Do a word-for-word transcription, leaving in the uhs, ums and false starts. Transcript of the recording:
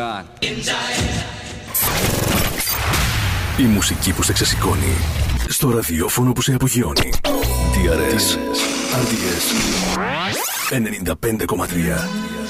Η μουσική που σε ξεσηκώνει, στο ραδιόφωνο που σε απογειώνει. τι αρ ες, αρ ντι ες ενενήντα πέντε κόμμα τρία.